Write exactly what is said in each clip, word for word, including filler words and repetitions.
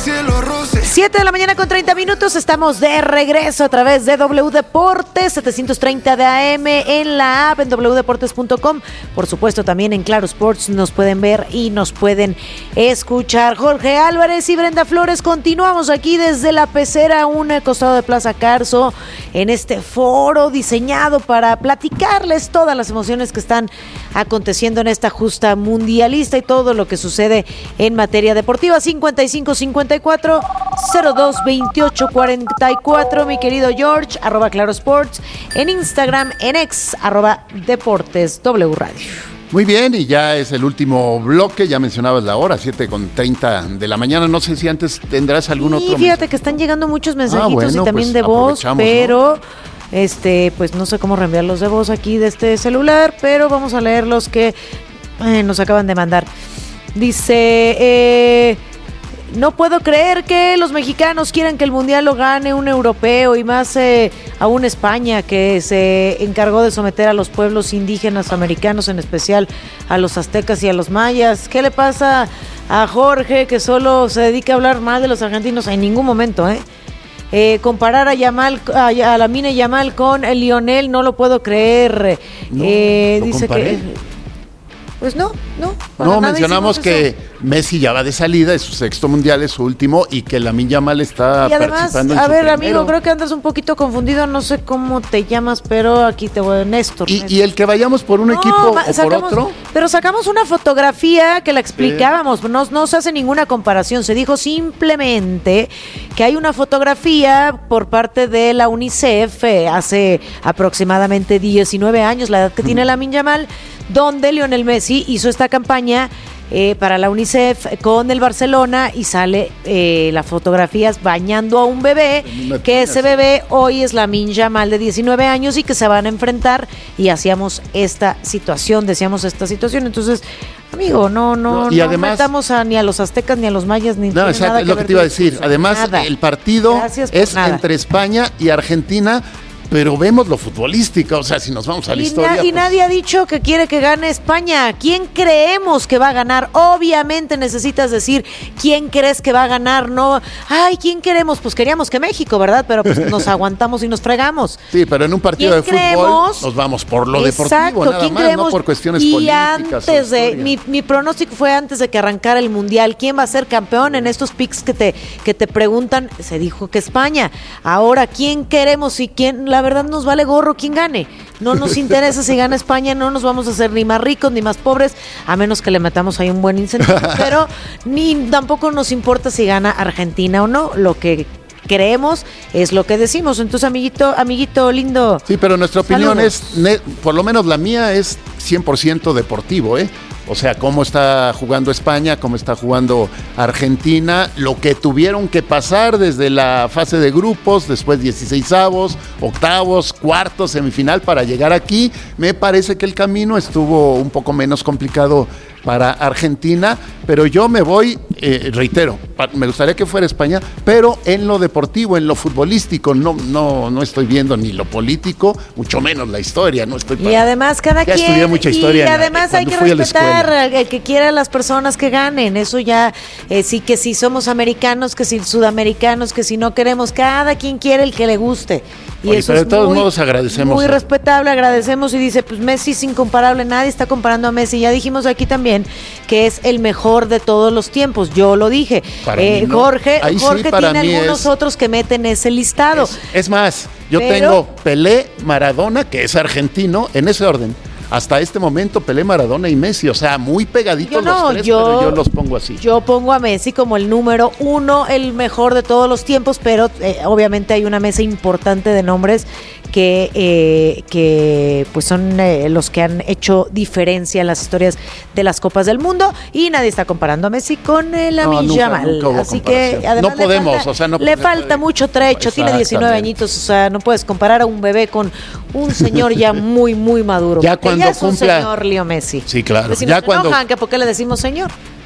siete de la mañana con treinta minutos, estamos de regreso a través de W Deportes, setecientos treinta de A M en la app, en doble u deportes punto com. Por supuesto, también en Claro Sports nos pueden ver y nos pueden escuchar. Jorge Álvarez y Brenda Flores, continuamos aquí desde La Pecera, un costado de Plaza Carso, en este foro diseñado para platicarles todas las emociones que están aconteciendo en esta justa mundialista y todo lo que sucede en materia deportiva. Cincuenta y cinco cincuenta y cuatro cero dos veintiocho cuarenta y cuatro, mi querido George, arroba Claro Sports, en Instagram, en ex, arroba Deportes W Radio. Muy bien, y ya es el último bloque, ya mencionabas la hora, siete con treinta de la mañana, no sé si antes tendrás algún sí, otro fíjate mensaje. Que están llegando muchos mensajitos ah, bueno, y también pues de voz, pero... ¿no? Este, pues no sé cómo reenviarlos de voz aquí de este celular, pero vamos a leer los que eh, nos acaban de mandar. Dice, eh, no puedo creer que los mexicanos quieran que el mundial lo gane un europeo y más eh, aún España, que se encargó de someter a los pueblos indígenas americanos, en especial a los aztecas y a los mayas. ¿Qué le pasa a Jorge, que solo se dedica a hablar mal de los argentinos? En ningún momento, ¿eh? Eh, comparar a Yamal, a, a Lamine Yamal con el Lionel, no lo puedo creer. No, eh, ¿lo dice comparé? que pues no, no. No, mencionamos que Messi ya va de salida, es su sexto mundial, es su último, y que Lamine Yamal está y además, participando en a su ver, primero. amigo, creo que andas un poquito confundido, no sé cómo te llamas, pero aquí te voy a Néstor. ¿Y, Néstor. y el que vayamos por un no, equipo ma, o sacamos, por otro? Pero sacamos una fotografía que la explicábamos, sí. no, no se hace ninguna comparación, se dijo simplemente que hay una fotografía por parte de la UNICEF eh, hace aproximadamente diecinueve años, la edad que mm. tiene Lamine Yamal, donde Lionel Messi hizo esta campaña eh, para la UNICEF con el Barcelona y sale eh, las fotografías bañando a un bebé, que ese bebé hoy es Lamine Yamal de diecinueve años y que se van a enfrentar, y hacíamos esta situación, decíamos esta situación, entonces... Amigo, no, no, no, y además, metamos a, ni a los aztecas ni a los mayas ni no, exacto, es lo que te iba a decir. Además, nada. El partido es nada. Entre España y Argentina, pero vemos lo futbolístico, o sea, si nos vamos a la y historia... Na, y pues... nadie ha dicho que quiere que gane España. ¿Quién creemos que va a ganar? Obviamente necesitas decir quién crees que va a ganar, no... Ay, ¿quién queremos? Pues queríamos que México, ¿verdad? Pero pues nos aguantamos y nos fregamos. Sí, pero en un partido de fútbol nos vamos por lo exacto, deportivo, nada ¿quién más, creemos? No por cuestiones y políticas. Antes de, mi, mi pronóstico fue antes de que arrancara el Mundial. ¿Quién va a ser campeón? En estos picks que te, que te preguntan, se dijo que España. Ahora, ¿quién queremos y quién? La verdad nos vale gorro quien gane, no nos interesa si gana España, no nos vamos a hacer ni más ricos ni más pobres, a menos que le metamos ahí un buen incentivo, pero ni tampoco nos importa si gana Argentina o no, lo que creemos es lo que decimos. Entonces, amiguito, amiguito lindo. Sí, pero nuestra opinión saludos. es, por lo menos la mía es cien por ciento deportivo, ¿eh? O sea, cómo está jugando España, cómo está jugando Argentina, lo que tuvieron que pasar desde la fase de grupos, después dieciseisavos, octavos, cuartos, semifinal para llegar aquí. Me parece que el camino estuvo un poco menos complicado para Argentina, pero yo me voy, eh, reitero, me gustaría que fuera España, pero en lo deportivo, en lo futbolístico, no, no, no estoy viendo ni lo político, mucho menos la historia, no estoy. Para... Y además cada ya quien. Estudié mucha historia. Y además hay que respetar el que quiera a las personas que ganen. Eso ya, eh, sí que si somos americanos, que si sudamericanos, que si no queremos, cada quien quiere el que le guste. Y Oye, eso pero es de todos muy, modos agradecemos. Muy respetable, agradecemos y dice, pues Messi es incomparable, nadie está comparando a Messi. Ya dijimos aquí también que es el mejor de todos los tiempos. Yo lo dije. Eh, no. Jorge, Ahí Jorge sí, tiene algunos es, otros que meten ese listado. Es, es más, yo pero, tengo Pelé, Maradona, que es argentino, en ese orden. Hasta este momento Pelé, Maradona y Messi, o sea, muy pegaditos no, los tres, yo, pero yo los pongo así. Yo pongo a Messi como el número uno, el mejor de todos los tiempos, pero eh, obviamente hay una mesa importante de nombres que, eh, que pues son eh, los que han hecho diferencia en las historias de las Copas del Mundo, y nadie está comparando a Messi con el Lamine no, Yamal. Así que además no podemos, le falta, o sea, no le falta mucho trecho, tiene diecinueve añitos, o sea, no puedes comparar a un bebé con un señor ya muy, muy maduro. Ya cuando ya es cumpla... un señor Leo Messi. Sí, claro. Pues si ya nos cuando... enojan, que ¿por qué le decimos señor?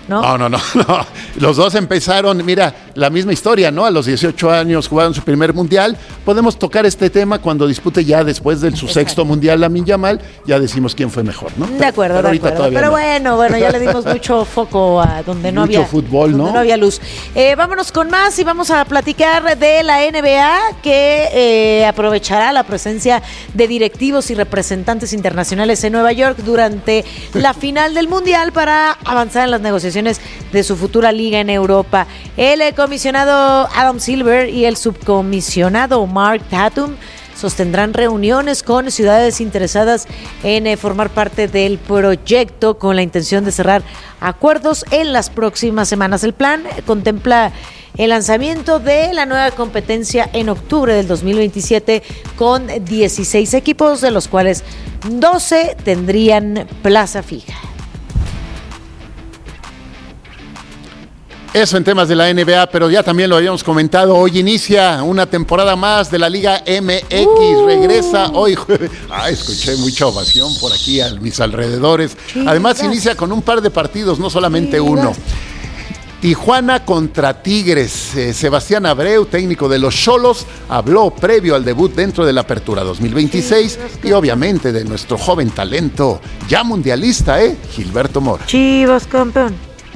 ¿no? No, no, no, no. Los dos empezaron, mira, la misma historia, ¿no? A los dieciocho años jugaron su primer mundial. Podemos tocar este tema cuando dispute ya después de su sexto mundial Lamine Yamal, ya decimos quién fue mejor, ¿no? De acuerdo, pero de acuerdo. Pero no. bueno, bueno, ya le dimos mucho foco a donde no mucho había fútbol, ¿no? Donde no había luz. Eh, vámonos con más y vamos a platicar de la N B A, que eh, aprovechará la presencia de directivos y representantes internacionales en Nueva York durante la final del mundial para avanzar en las negociaciones de su futura liga en Europa. El comisionado Adam Silver y el subcomisionado Mark Tatum sostendrán reuniones con ciudades interesadas en eh, formar parte del proyecto con la intención de cerrar acuerdos en las próximas semanas. El plan eh, contempla el lanzamiento de la nueva competencia en octubre del dos mil veintisiete con dieciséis equipos, de los cuales doce tendrían plaza fija. Eso en temas de la N B A, pero ya también lo habíamos comentado. Hoy inicia una temporada más de la Liga M X. Uh. Regresa hoy jueves. Ah, escuché mucha ovación por aquí a mis alrededores. Chivas. Además, inicia con un par de partidos, no solamente Chivas. uno. Tijuana contra Tigres. Eh, Sebastián Abreu, técnico de los Xolos, habló previo al debut dentro de la Apertura dos mil veintiséis Chivas, y obviamente de nuestro joven talento, ya mundialista, ¿eh? Gilberto Mora. Chivas, campeón.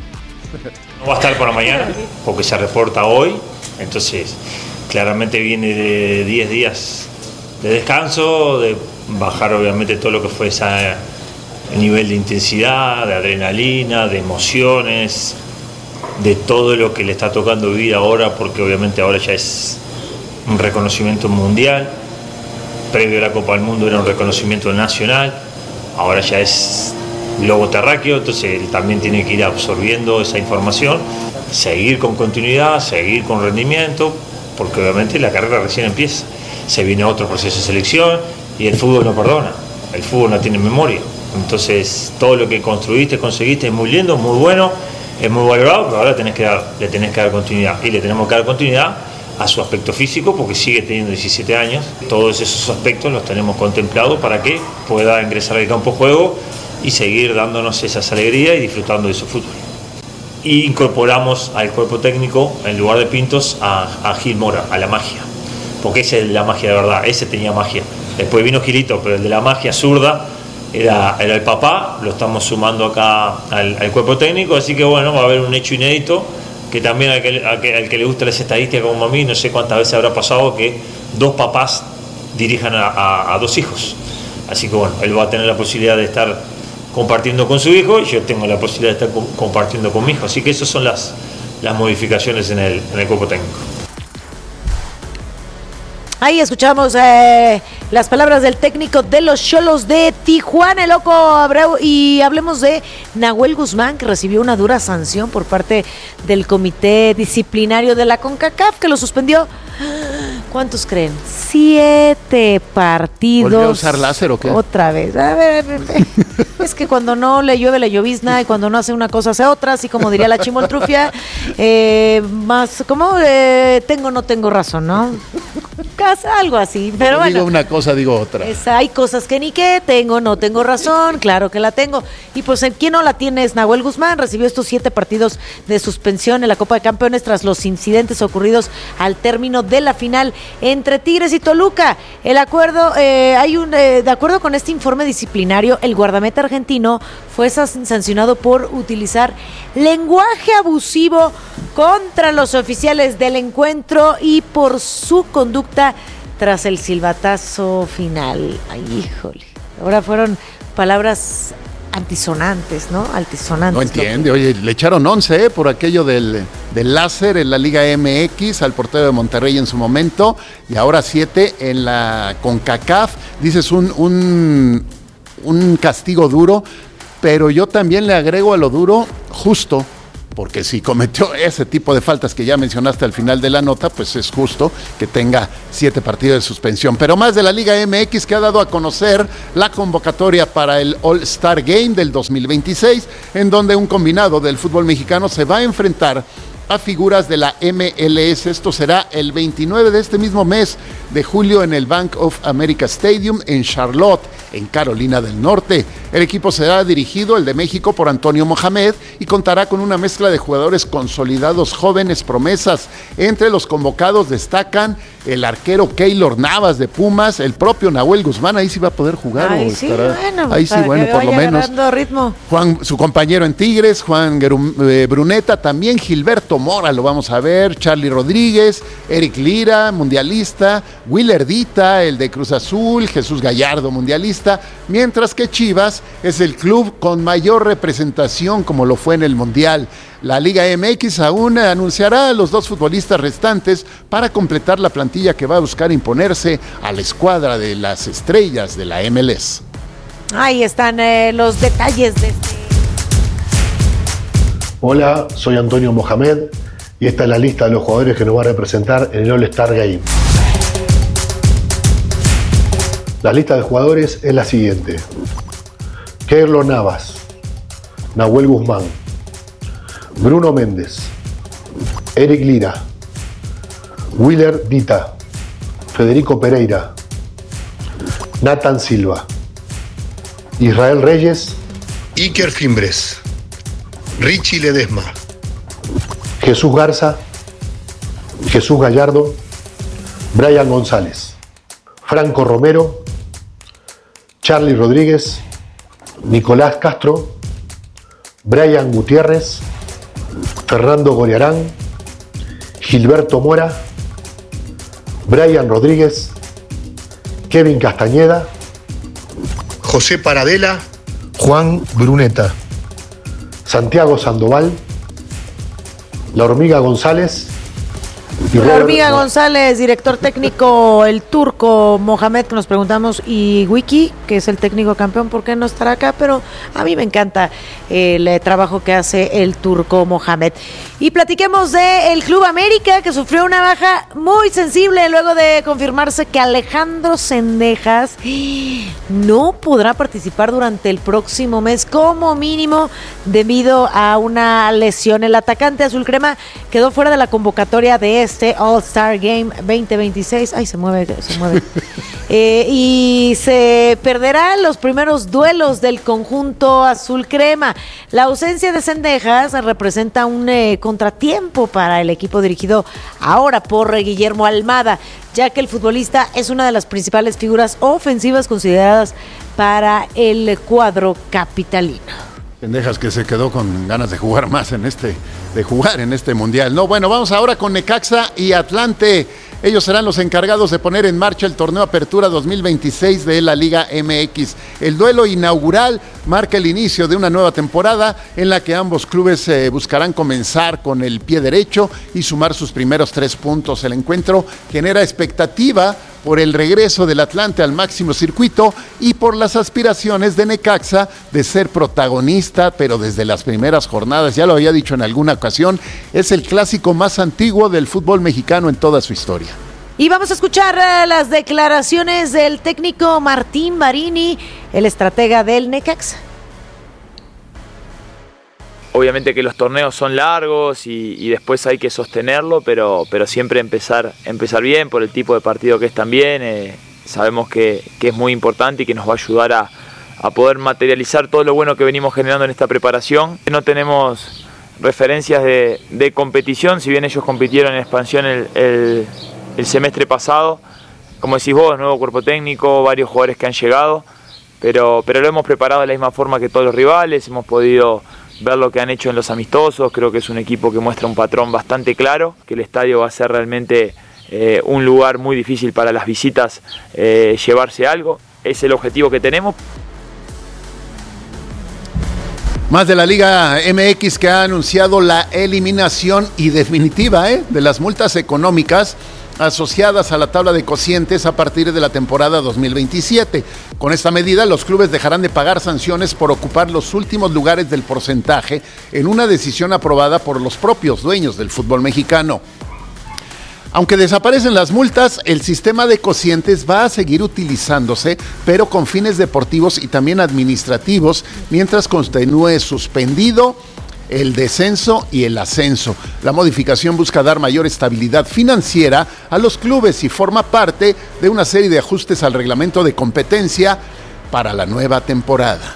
No va a estar para mañana porque se reporta hoy, entonces claramente viene de diez días de descanso, de bajar obviamente todo lo que fue ese nivel de intensidad, de adrenalina, de emociones, de todo lo que le está tocando vivir ahora, porque obviamente ahora ya es un reconocimiento mundial, previo a la Copa del Mundo era un reconocimiento nacional, ahora ya es globo terráqueo, entonces él también tiene que ir absorbiendo esa información, seguir con continuidad, seguir con rendimiento, porque obviamente la carrera recién empieza, se viene otro proceso de selección y el fútbol no perdona, el fútbol no tiene memoria, entonces todo lo que construiste, conseguiste es muy lindo, muy bueno, es muy valorado, pero ahora tenés que dar, le tenés que dar continuidad y le tenemos que dar continuidad a su aspecto físico porque sigue teniendo diecisiete años, todos esos aspectos los tenemos contemplados para que pueda ingresar al campo de juego y seguir dándonos esas alegrías y disfrutando de su fútbol. Y incorporamos al cuerpo técnico, en lugar de Pintos, a, a Gil Mora, a la magia, porque esa es la magia de verdad, ese tenía magia. Después vino Gilito, pero el de la magia zurda era, era el papá, lo estamos sumando acá al, al cuerpo técnico, así que bueno, va a haber un hecho inédito, que también al que, al que, al que le gusta las estadísticas como a mí, no sé cuántas veces habrá pasado que dos papás dirijan a, a, a dos hijos. Así que bueno, él va a tener la posibilidad de estar compartiendo con su hijo y yo tengo la posibilidad de estar compartiendo con mi hijo. Así que esas son las, las modificaciones en el, en el cuerpo técnico. Ahí escuchamos eh, las palabras del técnico de los Xolos de Tijuana, el Loco Abreu, y hablemos de Nahuel Guzmán, que recibió una dura sanción por parte del comité disciplinario de la CONCACAF, que lo suspendió. ¿Cuántos creen? Siete partidos. ¿Volvió a usar láser o qué? Otra vez. A ver, a ver, a ver. Es que cuando no le llueve, le llovizna, y cuando no hace una cosa, hace otra, así como diría la chimoltrufia. Eh, más, como eh, tengo, no tengo razón, ¿no? Algo así, pero Como bueno. Digo una cosa, digo otra. Es, hay cosas que ni que tengo, no tengo razón, claro que la tengo. Y pues, ¿quién no la tiene? Es Nahuel Guzmán. Recibió estos siete partidos de suspensión en la Copa de Campeones tras los incidentes ocurridos al término de la final entre Tigres y Toluca. El acuerdo, eh, hay un, eh, de acuerdo con este informe disciplinario, el guardameta argentino fue sancionado por utilizar lenguaje abusivo contra los oficiales del encuentro y por su conducta tras el silbatazo final. Ay, híjole. Ahora fueron palabras antisonantes, ¿no? Altisonantes. No entiende. Oye, le echaron once ¿eh? por aquello del, del láser en la Liga M X al portero de Monterrey en su momento, y ahora siete en la CONCACAF. Dices un, un, un castigo duro, pero yo también le agrego a lo duro justo, porque si cometió ese tipo de faltas que ya mencionaste al final de la nota, pues es justo que tenga siete partidos de suspensión. Pero más de la Liga M X, que ha dado a conocer la convocatoria para el All-Star Game del dos mil veintiséis, en donde un combinado del fútbol mexicano se va a enfrentar a figuras de la M L S. Esto será el veintinueve de este mismo mes de julio en el Bank of America Stadium en Charlotte, en Carolina del Norte. El equipo será dirigido, el de México, por Antonio Mohamed y contará con una mezcla de jugadores consolidados, jóvenes promesas. Entre los convocados destacan el arquero Keylor Navas de Pumas, el propio Nahuel Guzmán, ahí sí va a poder jugar. Ahí o sí, estará, bueno, ahí sí, bueno, por lo menos. Ritmo. Juan, su compañero en Tigres, Juan eh, Bruneta, también Gilberto Mora, lo vamos a ver, Charlie Rodríguez, Eric Lira, mundialista, Willer Dita, el de Cruz Azul, Jesús Gallardo, mundialista, mientras que Chivas es el club con mayor representación como lo fue en el Mundial. La Liga M X aún anunciará a los dos futbolistas restantes para completar la plantilla que va a buscar imponerse a la escuadra de las estrellas de la M L S. Ahí están eh, los detalles de este. Hola, soy Antonio Mohamed y esta es la lista de los jugadores que nos va a representar en el All-Star Game. La lista de jugadores es la siguiente: Keylor Navas, Nahuel Guzmán, Bruno Méndez, Eric Lira, Willer Dita, Federico Pereira, Nathan Silva, Israel Reyes, Iker Fimbres, Richie Ledesma, Jesús Garza, Jesús Gallardo, Brian González, Franco Romero, Charlie Rodríguez, Nicolás Castro, Brian Gutiérrez, Fernando Goriarán, Gilberto Mora, Brian Rodríguez, Kevin Castañeda, José Paradela, Juan Bruneta, Santiago Sandoval, La Hormiga González y La Robert Hormiga Mo- González, director técnico, el turco Mohamed, que nos preguntamos, y Wiki, que es el técnico campeón, ¿por qué no estará acá? Pero a mí me encanta el eh, trabajo que hace el turco Mohamed. Y platiquemos de el Club América, que sufrió una baja muy sensible luego de confirmarse que Alejandro Zendejas no podrá participar durante el próximo mes, como mínimo, debido a una lesión. El atacante azul crema quedó fuera de la convocatoria de este All-Star Game veinte veintiséis. Ay, se mueve, se mueve. eh, y se perderá los primeros duelos del conjunto azul crema. La ausencia de Zendejas representa un eh, contratiempo para el equipo dirigido ahora por Guillermo Almada, ya que el futbolista es una de las principales figuras ofensivas consideradas para el cuadro capitalino. Zendejas que se quedó con ganas de jugar más en este, de jugar en este mundial. No, bueno, vamos ahora con Necaxa y Atlante. Ellos serán los encargados de poner en marcha el torneo Apertura dos mil veintiséis de la Liga M X. El duelo inaugural marca el inicio de una nueva temporada en la que ambos clubes eh, buscarán comenzar con el pie derecho y sumar sus primeros tres puntos. El encuentro genera expectativa por el regreso del Atlante al máximo circuito y por las aspiraciones de Necaxa de ser protagonista, pero desde las primeras jornadas. Ya lo había dicho en alguna ocasión, es el clásico más antiguo del fútbol mexicano en toda su historia. Y vamos a escuchar uh, las declaraciones del técnico Martín Marini, el estratega del Necaxa. Obviamente que los torneos son largos y, y después hay que sostenerlo, pero, pero siempre empezar, empezar bien por el tipo de partido que es también. Eh, sabemos que, que es muy importante y que nos va a ayudar a, a poder materializar todo lo bueno que venimos generando en esta preparación. No tenemos referencias de, de competición, si bien ellos compitieron en expansión el, el, el semestre pasado. Como decís vos, nuevo cuerpo técnico, varios jugadores que han llegado, pero, pero lo hemos preparado de la misma forma que todos los rivales, hemos podido ver lo que han hecho en los amistosos. Creo que es un equipo que muestra un patrón bastante claro, que el estadio va a ser realmente eh, un lugar muy difícil para las visitas eh, llevarse algo. Es el objetivo que tenemos. Más de la Liga M X, que ha anunciado la eliminación y definitiva ¿eh? de las multas económicas asociadas a la tabla de cocientes a partir de la temporada dos mil veintisiete. Con esta medida, los clubes dejarán de pagar sanciones por ocupar los últimos lugares del porcentaje en una decisión aprobada por los propios dueños del fútbol mexicano. Aunque desaparecen las multas, el sistema de cocientes va a seguir utilizándose, pero con fines deportivos y también administrativos, mientras continúe suspendido el descenso y el ascenso. La modificación busca dar mayor estabilidad financiera a los clubes y forma parte de una serie de ajustes al reglamento de competencia para la nueva temporada.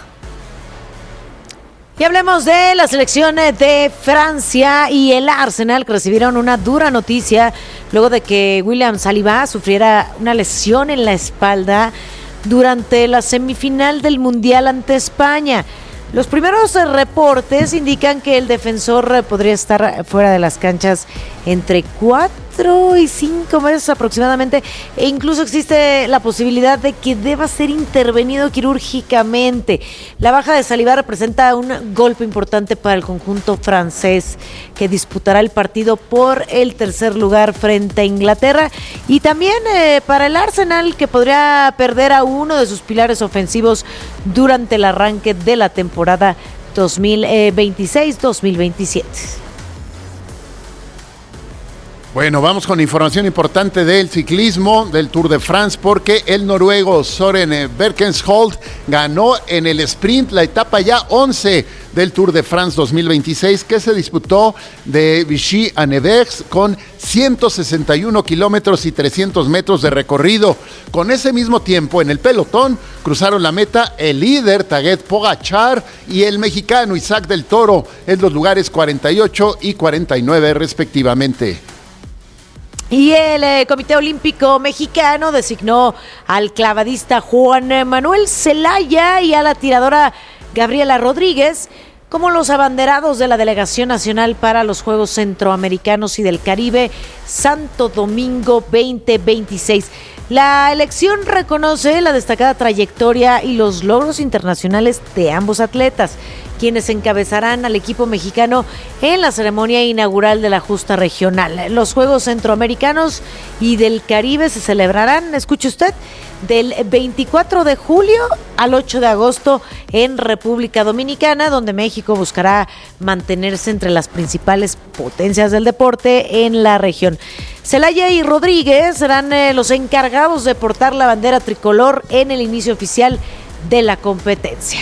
Y hablemos de la selección de Francia y el Arsenal, que recibieron una dura noticia luego de que William Saliba sufriera una lesión en la espalda durante la semifinal del Mundial ante España. Los primeros reportes indican que el defensor podría estar fuera de las canchas entre cuatro y cinco meses aproximadamente, e incluso existe la posibilidad de que deba ser intervenido quirúrgicamente. La baja de Saliba representa un golpe importante para el conjunto francés, que disputará el partido por el tercer lugar frente a Inglaterra, y también eh, para el Arsenal, que podría perder a uno de sus pilares ofensivos durante el arranque de la temporada dos mil veintiséis dos mil veintisiete. Bueno, vamos con información importante del ciclismo, del Tour de France, porque el noruego Søren Berkensholt ganó en el sprint la etapa ya once del Tour de France dos mil veintiséis, que se disputó de Vichy a Nevers con ciento sesenta y uno kilómetros y trescientos metros de recorrido. Con ese mismo tiempo, en el pelotón, cruzaron la meta el líder Tadej Pogačar y el mexicano Isaac del Toro en los lugares cuarenta y ocho y cuarenta y nueve respectivamente. Y el eh, Comité Olímpico Mexicano designó al clavadista Juan Manuel Zelaya y a la tiradora Gabriela Rodríguez como los abanderados de la Delegación Nacional para los Juegos Centroamericanos y del Caribe Santo Domingo veinte veintiséis. La elección reconoce la destacada trayectoria y los logros internacionales de ambos atletas, quienes encabezarán al equipo mexicano en la ceremonia inaugural de la justa regional. Los Juegos Centroamericanos y del Caribe se celebrarán, escuche usted, del veinticuatro de julio al ocho de agosto en República Dominicana, donde México buscará mantenerse entre las principales potencias del deporte en la región. Zelaya y Rodríguez serán eh, los encargados de portar la bandera tricolor en el inicio oficial de la competencia.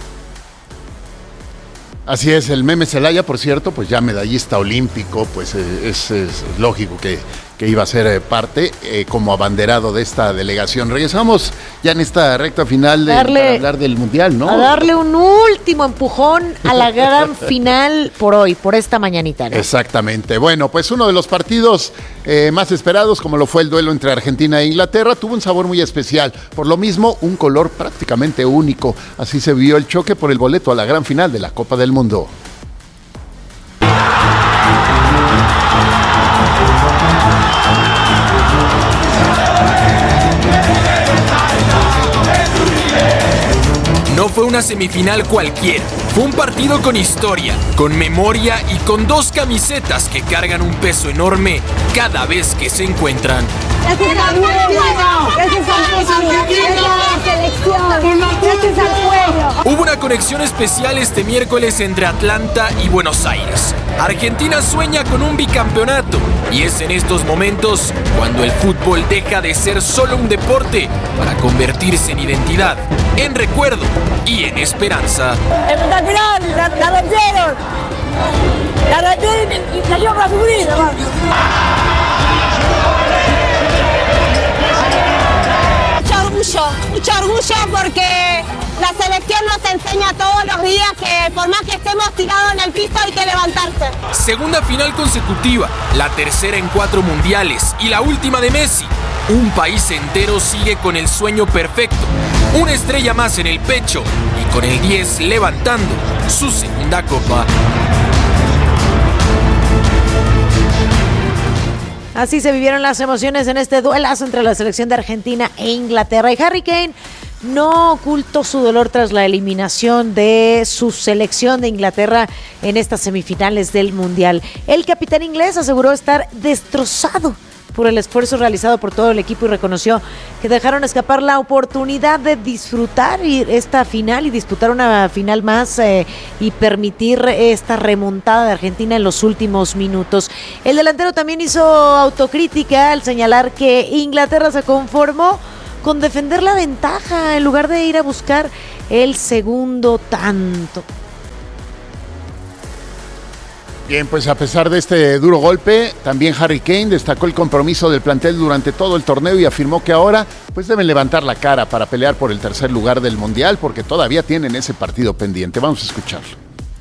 Así es, el meme Zelaya, por cierto, pues ya medallista olímpico, pues eh, es, es lógico que, que iba a ser eh, parte eh, como abanderado de esta delegación. Regresamos ya en esta recta final de, darle, para hablar del Mundial, ¿no? A darle un último empujón a la gran final por hoy, por esta mañanita, ¿no? Exactamente. Bueno, pues uno de los partidos eh, más esperados, como lo fue el duelo entre Argentina e Inglaterra, tuvo un sabor muy especial. Por lo mismo, un color prácticamente único. Así se vio el choque por el boleto a la gran final de la Copa del Mundo. No fue una semifinal cualquiera, fue un partido con historia, con memoria y con dos camisetas que cargan un peso enorme cada vez que se encuentran. Gracias al pueblo, gracias al pueblo, gracias a la selección, gracias al pueblo. Hubo una conexión especial este miércoles entre Atlanta y Buenos Aires. Argentina sueña con un bicampeonato y es en estos momentos cuando el fútbol deja de ser solo un deporte para convertirse en identidad, en recuerdo y en esperanza. Espectacular, la, la rompieron, la rompieron y salió para subir, hermano. Mucho orgullo, mucho orgullo porque la selección nos enseña todos los días que por más que estemos tirados en el piso hay que levantarse. Segunda final consecutiva, la tercera en cuatro mundiales y la última de Messi. Un país entero sigue con el sueño perfecto, una estrella más en el pecho y con el diez levantando su segunda copa. Así se vivieron las emociones en este duelazo entre la selección de Argentina e Inglaterra. Y Harry Kane no ocultó su dolor tras la eliminación de su selección de Inglaterra en estas semifinales del Mundial. El capitán inglés aseguró estar destrozado por el esfuerzo realizado por todo el equipo y reconoció que dejaron escapar la oportunidad de disfrutar esta final y disputar una final más eh, y permitir esta remontada de Argentina en los últimos minutos. El delantero también hizo autocrítica al señalar que Inglaterra se conformó con defender la ventaja en lugar de ir a buscar el segundo tanto. Bien, pues a pesar de este duro golpe, también Harry Kane destacó el compromiso del plantel durante todo el torneo y afirmó que ahora pues deben levantar la cara para pelear por el tercer lugar del Mundial porque todavía tienen ese partido pendiente. Vamos a escucharlo.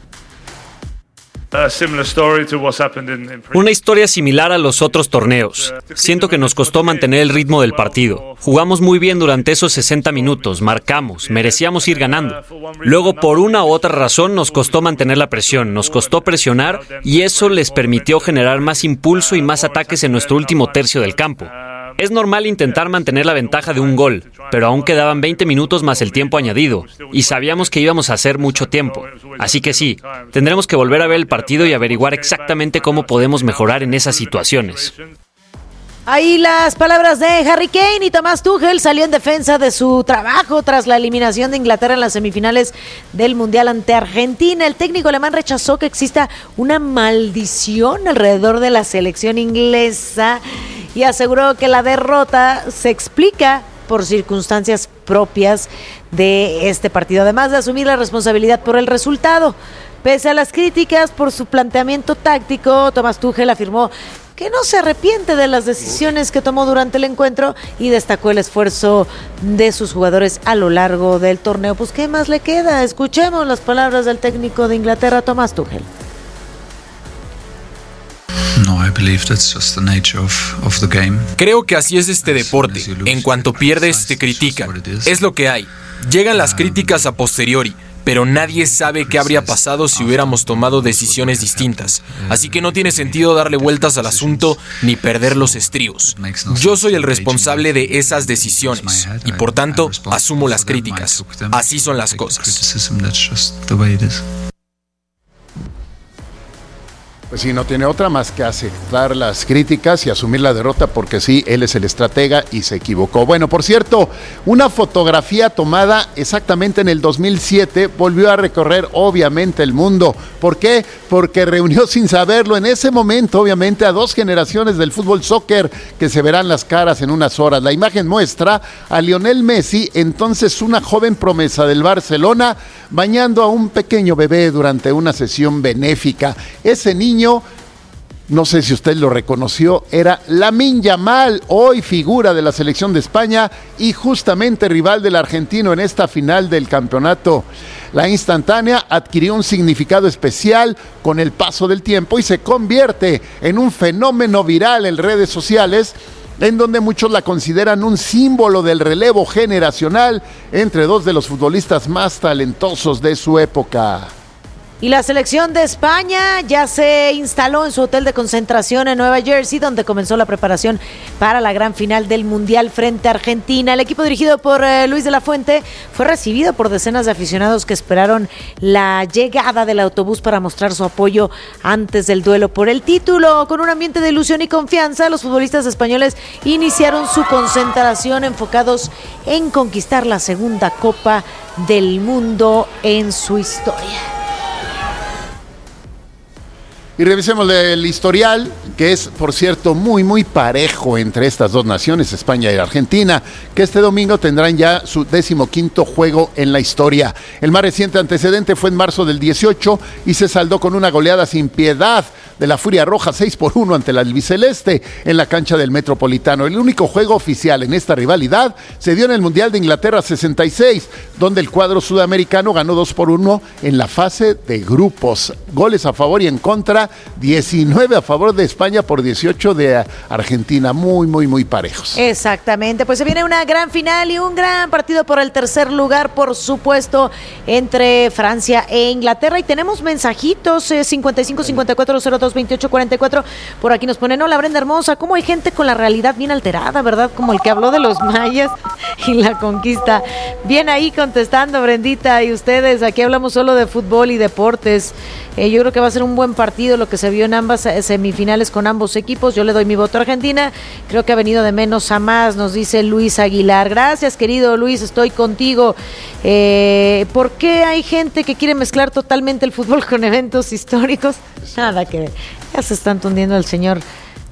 Una historia similar a los otros torneos. Siento que nos costó mantener el ritmo del partido. Jugamos muy bien durante esos sesenta minutos, marcamos, merecíamos ir ganando. Luego, por una u otra razón, nos costó mantener la presión, nos costó presionar y eso les permitió generar más impulso y más ataques en nuestro último tercio del campo. Es normal intentar mantener la ventaja de un gol, pero aún quedaban veinte minutos más el tiempo añadido, y sabíamos que íbamos a hacer mucho tiempo. Así que sí, tendremos que volver a ver el partido y averiguar exactamente cómo podemos mejorar en esas situaciones. Ahí las palabras de Harry Kane y Thomas Tuchel salió en defensa de su trabajo tras la eliminación de Inglaterra en las semifinales del Mundial ante Argentina. El técnico alemán rechazó que exista una maldición alrededor de la selección inglesa y aseguró que la derrota se explica por circunstancias propias de este partido, además de asumir la responsabilidad por el resultado. Pese a las críticas por su planteamiento táctico, Thomas Tuchel afirmó que no se arrepiente de las decisiones que tomó durante el encuentro y destacó el esfuerzo de sus jugadores a lo largo del torneo. Pues, ¿qué más le queda? Escuchemos las palabras del técnico de Inglaterra, Thomas Tuchel. Creo que así es este deporte. En cuanto pierdes, te critican. Es lo que hay. Llegan las críticas a posteriori, pero nadie sabe qué habría pasado si hubiéramos tomado decisiones distintas. Así que no tiene sentido darle vueltas al asunto ni perder los estribos. Yo soy el responsable de esas decisiones y por tanto asumo las críticas. Así son las cosas. Pues sí, no tiene otra más que aceptar las críticas y asumir la derrota porque sí, él es el estratega y se equivocó. Bueno, por cierto, una fotografía tomada exactamente en el dos mil siete volvió a recorrer obviamente el mundo. ¿Por qué? Porque reunió sin saberlo en ese momento obviamente a dos generaciones del fútbol soccer que se verán las caras en unas horas. La imagen muestra a Lionel Messi, entonces una joven promesa del Barcelona, bañando a un pequeño bebé durante una sesión benéfica. Ese niño, no sé si usted lo reconoció, era Lamine Yamal, hoy figura de la selección de España y justamente rival del argentino en esta final del campeonato. La instantánea adquirió un significado especial con el paso del tiempo y se convierte en un fenómeno viral en redes sociales, en donde muchos la consideran un símbolo del relevo generacional entre dos de los futbolistas más talentosos de su época. Y la selección de España ya se instaló en su hotel de concentración en Nueva Jersey, donde comenzó la preparación para la gran final del Mundial frente a Argentina. El equipo dirigido por eh, Luis de la Fuente fue recibido por decenas de aficionados que esperaron la llegada del autobús para mostrar su apoyo antes del duelo por el título. Con un ambiente de ilusión y confianza, los futbolistas españoles iniciaron su concentración enfocados en conquistar la segunda Copa del Mundo en su historia. Y revisemos el historial, que es, por cierto, muy, muy parejo entre estas dos naciones, España y Argentina, que este domingo tendrán ya su decimoquinto juego en la historia. El más reciente antecedente fue en marzo del dieciocho y se saldó con una goleada sin piedad de la Furia Roja, seis por uno ante la albiceleste en la cancha del Metropolitano. El único juego oficial en esta rivalidad se dio en el Mundial de Inglaterra sesenta y seis, donde el cuadro sudamericano ganó dos por uno en la fase de grupos. Goles a favor y en contra, diecinueve a favor de España por dieciocho de Argentina. Muy, muy, muy parejos. Exactamente, pues se viene una gran final y un gran partido por el tercer lugar, por supuesto, entre Francia e Inglaterra. Y tenemos mensajitos, eh, cincuenta y cinco cincuenta y cuatro cero dos veintiocho cuarenta y cuatro. Por aquí nos ponen: hola Brenda hermosa, ¿cómo hay gente con la realidad bien alterada, verdad? Como el que habló de los mayas y la conquista. Bien ahí contestando, Brendita. Y ustedes, aquí hablamos solo de fútbol y deportes. Eh, yo creo que va a ser un buen partido lo que se vio en ambas semifinales con ambos equipos. Yo le doy mi voto a Argentina. Creo que ha venido de menos a más, nos dice Luis Aguilar. Gracias, querido Luis, estoy contigo. Eh, ¿Por qué hay gente que quiere mezclar totalmente el fútbol con eventos históricos? Nada que ver. Ya se están tundiendo el señor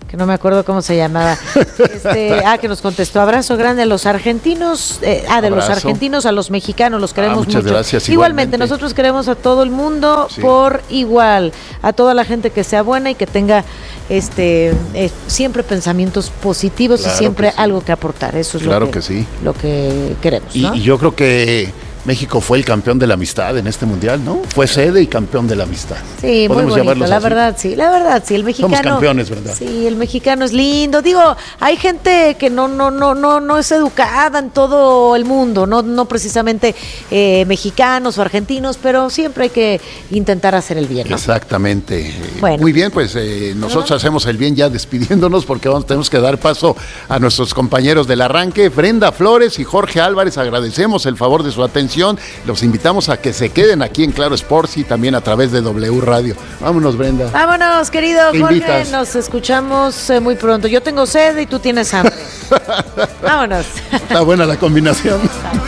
que no me acuerdo cómo se llamaba. Este, ah, que nos contestó, abrazo grande a los argentinos, eh, ah, de abrazo. Los argentinos a los mexicanos, los queremos ah, muchas mucho. Gracias, igualmente. igualmente, nosotros queremos a todo el mundo sí. por igual, a toda la gente que sea buena y que tenga este eh, siempre pensamientos positivos claro y siempre que sí. algo que aportar. Eso es claro lo que, que sí. lo que queremos, y, ¿no? y yo creo que México fue el campeón de la amistad en este mundial, ¿no? Fue sede y campeón de la amistad. Sí, muy bonito, la así? verdad, sí, la verdad, sí, el mexicano. Somos campeones, ¿verdad? Sí, el mexicano es lindo. Digo, hay gente que no, no, no, no, no es educada en todo el mundo, no, no precisamente eh, mexicanos o argentinos, pero siempre hay que intentar hacer el bien, ¿no? Exactamente. Bueno. Muy bien, pues eh, nosotros ¿no? hacemos el bien ya despidiéndonos porque vamos, tenemos que dar paso a nuestros compañeros del arranque, Brenda Flores y Jorge Álvarez. Agradecemos el favor de su atención. Los invitamos a que se queden aquí en Claro Sports y también a través de W Radio. Vámonos, Brenda. Vámonos, querido Jorge. Invitas? Nos escuchamos eh, muy pronto. Yo tengo sed y tú tienes hambre. Vámonos. Está buena la combinación.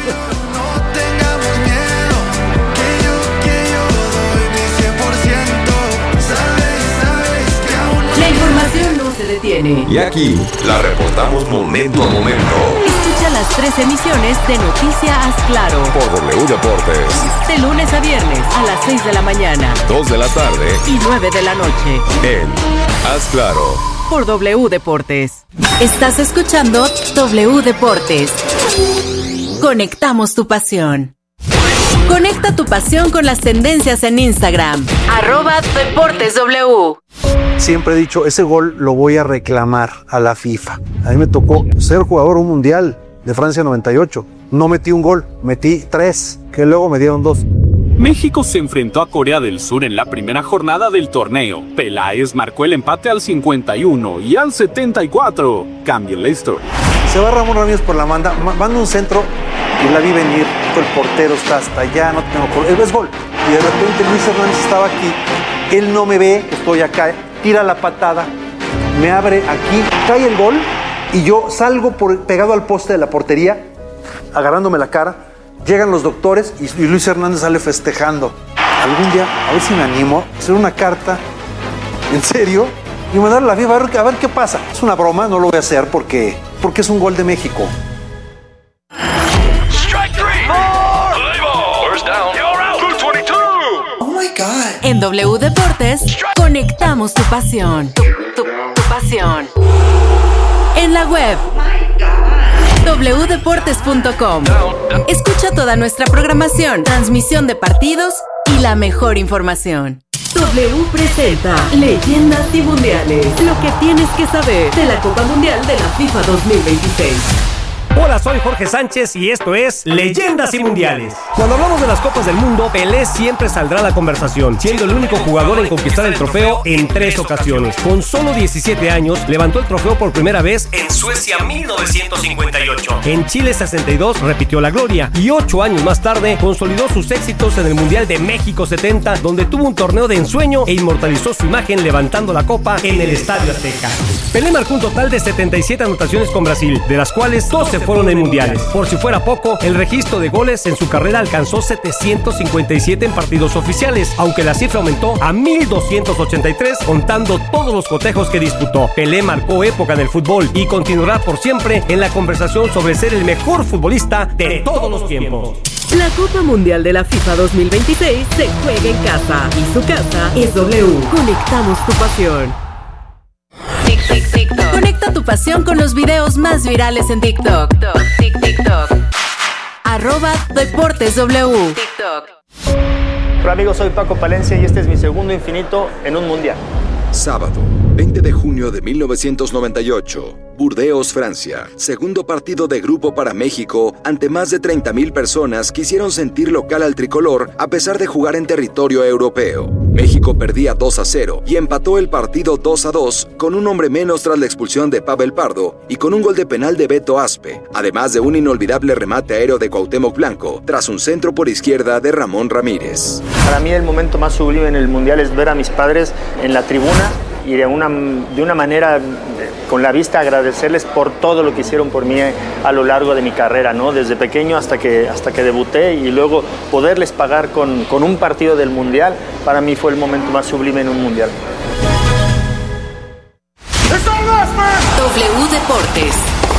La información no se detiene. Y aquí la reportamos momento a momento. Escucha las tres emisiones de Noticia Haz Claro por W Deportes. De lunes a viernes a las seis de la mañana, dos de la tarde y nueve de la noche. En Haz Claro por W Deportes. Estás escuchando W Deportes. Conectamos tu pasión. Conecta tu pasión con las tendencias en Instagram. Arroba Deportes W. Siempre he dicho, ese gol lo voy a reclamar a la FIFA. A mí me tocó ser jugador un mundial de Francia noventa y ocho. No metí un gol, metí tres, que luego me dieron dos. México se enfrentó a Corea del Sur en la primera jornada del torneo. Peláez marcó el empate al cincuenta y uno y al setenta y cuatro. Cambia la historia. Se va Ramón Ramírez por la banda, manda un centro y la vi venir. El portero está hasta allá, no tengo gol. Es gol. Y de repente Luis Hernández estaba aquí. Él no me ve, estoy acá. Tira la patada, me abre aquí, cae el gol y yo salgo por, pegado al poste de la portería, agarrándome la cara. Llegan los doctores y, y Luis Hernández sale festejando. Algún día, a ver si me animo, a hacer una carta, en serio, y mandarle a la FIFA a ver, a ver qué pasa. Es una broma, no lo voy a hacer porque, porque es un gol de México. En W Deportes, conectamos tu pasión. Tu, tu, tu pasión. En la web doble u deportes punto com. Escucha toda nuestra programación, transmisión de partidos y la mejor información. W presenta Leyendas y Mundiales. Lo que tienes que saber de la Copa Mundial de la FIFA dos mil veintiséis. Hola, soy Jorge Sánchez y esto es Leyendas y Mundiales. Cuando hablamos de las Copas del Mundo, Pelé siempre saldrá a la conversación, siendo el único jugador en conquistar el trofeo en tres ocasiones. Con solo diecisiete años, levantó el trofeo por primera vez en Suecia mil novecientos cincuenta y ocho. En Chile sesenta y dos repitió la gloria y ocho años más tarde consolidó sus éxitos en el Mundial de México setenta, donde tuvo un torneo de ensueño e inmortalizó su imagen levantando la copa en el Estadio Azteca. Pelé marcó un total de setenta y siete anotaciones con Brasil, de las cuales doce fueron en mundiales. Por si fuera poco, el registro de goles en su carrera alcanzó setecientos cincuenta y siete en partidos oficiales, aunque la cifra aumentó a mil doscientos ochenta y tres contando todos los cotejos que disputó. Pelé marcó época en el fútbol y continuará por siempre en la conversación sobre ser el mejor futbolista de todos los tiempos. La Copa Mundial de la FIFA dos mil veintiséis se juega en casa y su casa es W. Conectamos tu pasión. Tic, tic, TikTok. Conecta tu pasión con los videos más virales en TikTok. TikTok. TikTok. Arroba Deportes W. TikTok. Hola amigos, soy Paco Palencia y este es mi segundo infinito en un mundial. Sábado, veinte de junio de mil novecientos noventa y ocho, Burdeos, Francia. Segundo partido de grupo para México ante más de treinta mil personas que hicieron sentir local al tricolor a pesar de jugar en territorio europeo. México perdía dos a cero y empató el partido dos a dos con un hombre menos tras la expulsión de Pavel Pardo y con un gol de penal de Beto Aspe, además de un inolvidable remate aéreo de Cuauhtémoc Blanco tras un centro por izquierda de Ramón Ramírez. Para mí el momento más sublime en el mundial es ver a mis padres en la tribuna y de una, de una manera, con la vista, agradecerles por todo lo que hicieron por mí a lo largo de mi carrera, ¿no? Desde pequeño hasta que, hasta que debuté, y luego poderles pagar con, con un partido del mundial, para mí fue el momento más sublime en un mundial. ¡Está W Deportes.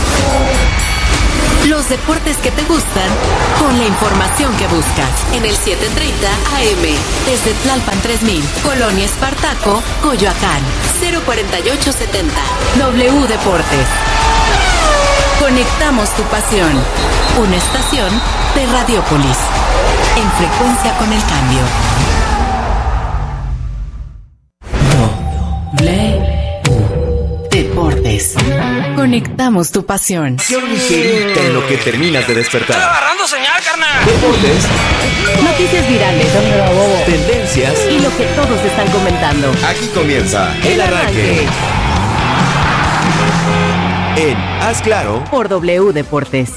Los deportes que te gustan con la información que buscas. En el setecientos treinta A M. Desde Tlalpan tres mil, Colonia Espartaco, Coyoacán. cero cuarenta y ocho setenta. W Deportes. Conectamos tu pasión. Una estación de Radiopolis. En frecuencia con el cambio. W Deportes. Conectamos tu pasión. Ligerita en lo que terminas de despertar. ¡Estoy agarrando señal, carnal! Deportes. Noticias virales. Tendencias. Y lo que todos están comentando. Aquí comienza El Arranque. En Haz Claro. Por W Deportes.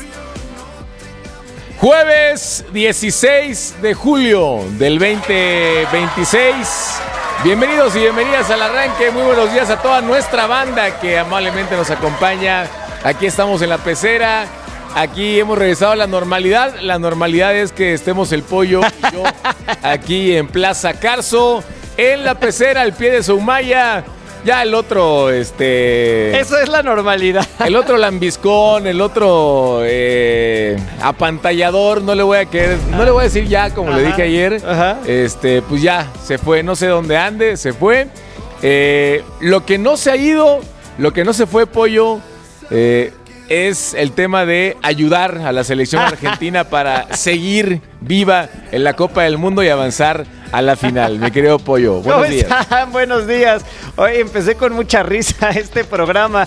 Jueves dieciséis de julio del veinte veintiséis. Bienvenidos y bienvenidas al Arranque. Muy buenos días a toda nuestra banda que amablemente nos acompaña. Aquí estamos en la pecera. Aquí hemos regresado a la normalidad. La normalidad es que estemos el Pollo y yo aquí en Plaza Carso, en la pecera, al pie de Soumaya. Ya el otro, este... Eso es la normalidad. El otro lambiscón, el otro eh, apantallador, no le voy a querer, no le voy a decir ya, como Ajá. le dije ayer. Ajá. Este, pues ya, se fue, no sé dónde ande, se fue. Eh, lo que no se ha ido, lo que no se fue, Pollo, eh, es el tema de ayudar a la selección argentina para seguir viva en la Copa del Mundo y avanzar a la final. Mi querido Pollo, buenos ¿Cómo días. están? Buenos días. Hoy empecé con mucha risa este programa.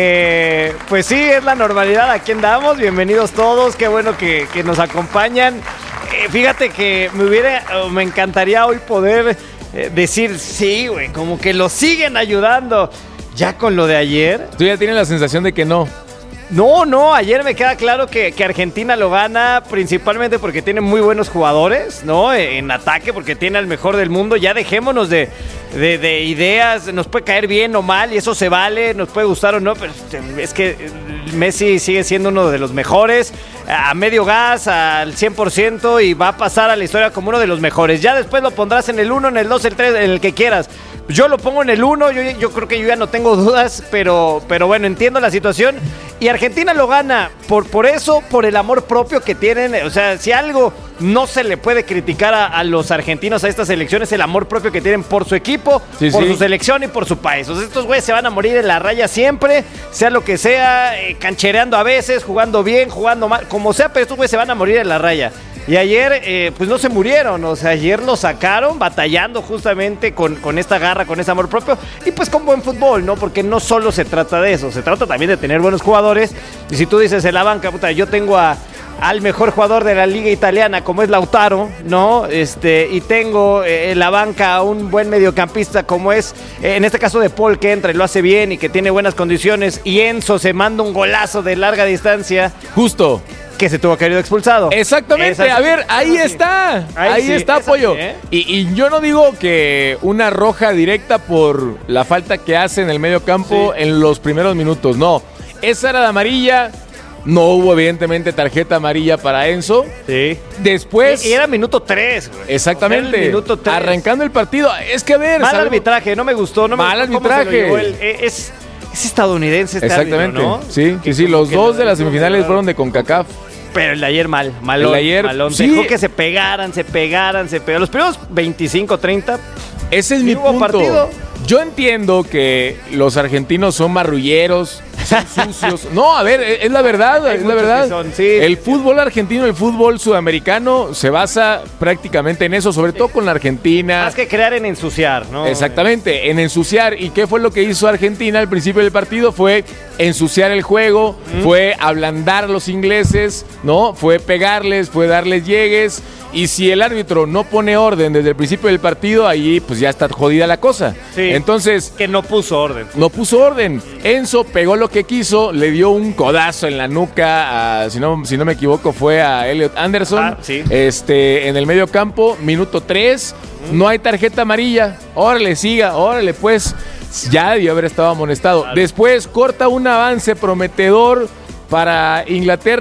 Eh, pues sí, es la normalidad. Aquí andamos. Bienvenidos todos. Qué bueno que, que nos acompañan. Eh, fíjate que me hubiera, me encantaría hoy poder eh, decir sí, güey, como que lo siguen ayudando. Ya con lo de ayer. Tú ya tienes la sensación de que no. No, no, ayer me queda claro que, que Argentina lo gana principalmente porque tiene muy buenos jugadores, ¿no? En ataque, porque tiene al mejor del mundo. Ya dejémonos de, de, de ideas, nos puede caer bien o mal y eso se vale, nos puede gustar o no, pero es que Messi sigue siendo uno de los mejores, a medio gas, al cien por ciento y va a pasar a la historia como uno de los mejores. Ya después lo pondrás en el uno, en el dos, el tres, en el que quieras. Yo lo pongo en el uno, yo, yo creo que yo ya no tengo dudas, pero, pero bueno, entiendo la situación. Y Argentina lo gana por, por eso, por el amor propio que tienen. O sea, si algo no se le puede criticar a, a los argentinos, a estas selecciones, el amor propio que tienen por su equipo, sí, por sí. su selección y por su país. O sea, estos güeyes se van a morir en la raya siempre, sea lo que sea, eh, canchereando a veces, jugando bien, jugando mal, como sea, pero estos güeyes se van a morir en la raya. Y ayer, eh, pues no se murieron, o sea, ayer lo sacaron batallando justamente con, con esta garra, con ese amor propio, y pues con buen fútbol, ¿no? Porque no solo se trata de eso, se trata también de tener buenos jugadores, y si tú dices en la banca, puta, yo tengo a, al mejor jugador de la liga italiana, como es Lautaro, ¿no? Este, y tengo eh, en la banca a un buen mediocampista, como es, eh, en este caso de Paul, que entra y lo hace bien, y que tiene buenas condiciones, y Enzo se manda un golazo de larga distancia. Justo. Que se tuvo que haber ido expulsado. Exactamente, Esa, a ver, ahí sí. está, ahí, ahí sí, está, Pollo. Sí, ¿eh? y, y yo no digo que una roja directa por la falta que hace en el medio campo sí. en los primeros minutos, no. Esa era de amarilla, no hubo evidentemente tarjeta amarilla para Enzo. Sí. Después... Y, y era minuto tres, güey. Exactamente, minuto tres. Arrancando el partido, es que a ver... Mal sabemos... arbitraje, no me gustó, no me Mal gustó arbitraje. El, es, es estadounidense este Exactamente, árbitro, ¿no? sí, que sí, los dos de las semifinales fueron de CONCACAF. Pero el de ayer mal, malón, el de ayer, malón. Sí. Dejó que se pegaran, se pegaran, se pegaran. Los primeros veinticinco, treinta. Ese es mi punto. Partido. Yo entiendo que los argentinos son marrulleros, son sucios. No, a ver, es la verdad, Hay es la verdad. Son, sí. El fútbol argentino, el fútbol sudamericano se basa prácticamente en eso, sobre todo con la Argentina. Más que crear en ensuciar, ¿no? Exactamente, en ensuciar. ¿Y qué fue lo que hizo Argentina al principio del partido? Fue ensuciar el juego, ¿Mm? fue ablandar a los ingleses, ¿no? Fue pegarles, fue darles llegues. Y si el árbitro no pone orden desde el principio del partido, ahí pues ya está jodida la cosa. Sí, entonces... Que no puso orden. No puso orden. Enzo pegó lo que quiso, le dio un codazo en la nuca, a, si, no, si no me equivoco, fue a Elliot Anderson. Ah, sí. Este, en el medio campo, minuto tres, mm. no hay tarjeta amarilla. Órale, siga, órale, pues. Ya debió haber estado amonestado. Claro. Después corta un avance prometedor para Inglaterra.